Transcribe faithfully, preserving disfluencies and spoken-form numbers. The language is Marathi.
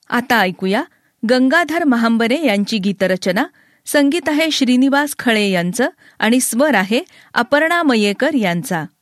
आता ऐकूया गंगाधर महांबरे यांची गीतरचना. संगीत आहे श्रीनिवास खळे यांचं आणि स्वर आहे अपर्णा मयेकर यांचा.